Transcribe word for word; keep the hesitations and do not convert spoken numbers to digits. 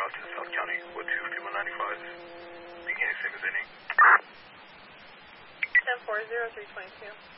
south to South County, what two fifty-one ninety-five, beginning same as any. ten four zero three twenty-two.